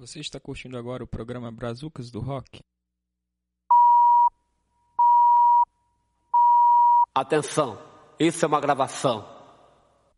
Você está curtindo agora o programa Brazucas do Rock? Atenção, isso é uma gravação.